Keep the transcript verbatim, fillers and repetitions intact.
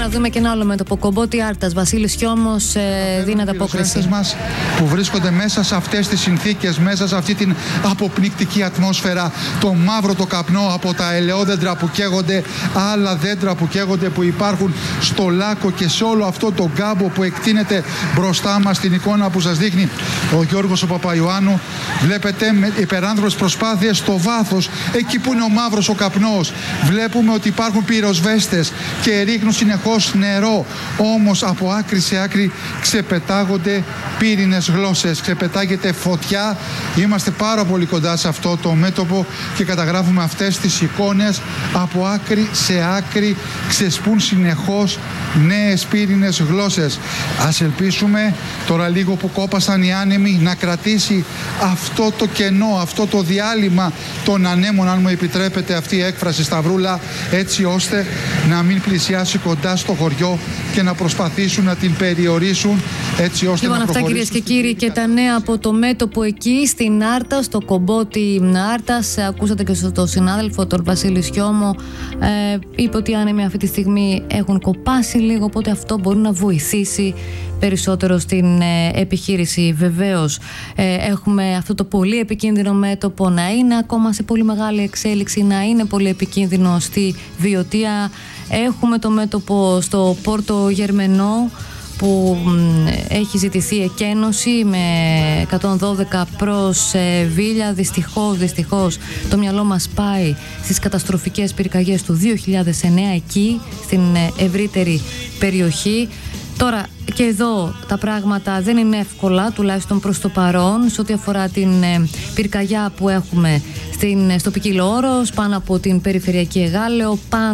δούμε και ένα άλλο μέτωπο. Κομπότη Άρτας. Βασίλης Χιώμος ε, δίνει ανταπόκριση. Μας που βρίσκονται μέσα σε αυτές τις συνθήκες, μέσα σε αυτή την αποπνικτική ατμόσφαιρα, το μαύρο το καπνό από τα ελαιόδεντρα που καίγονται, άλλα δέντρα που καίγονται που υπάρχουν στο Λάκκο και σε όλο αυτό το γκάμπο που εκτείνεται μπροστά μας στην εικόνα που σας δείχνει ο Γιώργος ο Παπαϊωάννου. Βλέπετε με υπεράνθρωπες προσπάθειες στο βάθος, εκεί που είναι ο μαύρος ο καπνός. Βλέπουμε ότι υπάρχουν πυροσβέστες και ρίχνουν συνεχώς νερό. Όμως από άκρη σε άκρη ξεπετάγονται πύρινες γλώσσες, ξεπετάγεται φωτιά. Είμαστε πάρα πολύ κοντά σε αυτό το μέτωπο και καταγράφουμε αυτές τις εικόνες. Από άκρη σε άκρη ξεσπούν συνεχώς νέες πύρινες γλώσσες. Ας ελπίσουμε τώρα λίγο που κόπασαν οι άνεμοι να κρατήσει αυτό το κενό, αυτό το διάλειμμα των ανέμων, αν μου επιτρέπετε αυτή η έκφραση, Σταυρούλα, έτσι ώστε να μην πλησιάσει κοντά στο χωριό και να προσπαθήσουν να την περιορίσουν, έτσι ώστε λοιπόν, να αυτά κυρίες και κύριοι και τα νέα από το μέτωπο εκεί στην Άρτα, στο Κομπότη Άρτας. Ακούσατε και στο συνάδελφο τον Βασίλη Χιώμο, ε, είπε ότι οι άνεμοι αυτή τη στιγμή έχουν κοπάσει λίγο, οπότε αυτό μπορεί να βοηθήσει περισσότερο στην ε, επιχείρηση. Βεβαίως ε, έχουμε αυτό το πολύ επικίνδυνο μέτωπο να είναι ακόμα σε πολύ μεγάλη εξέλιξη, να είναι πολύ επικίνδυνο στη Βιωτία. Έχουμε το μέτωπο στο Πόρτο Γερμενό που έχει ζητηθεί εκένωση με εκατόν δώδεκα προς ε, Βίλια. Δυστυχώς, δυστυχώς το μυαλό μας πάει στις καταστροφικές πυρκαγιές του δύο χιλιάδες εννέα εκεί στην ε, ευρύτερη περιοχή. Τώρα και εδώ τα πράγματα δεν είναι εύκολα, τουλάχιστον προς το παρόν, σε ό,τι αφορά την ε, πυρκαγιά που έχουμε στην, στο Ποικίλο Όρος, πάνω από την περιφερειακή Εγάλεο, πάνω